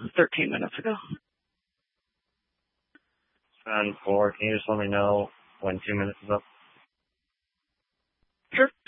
13 minutes ago. 10-4. Can you just let me know when 2 minutes is up? Sure.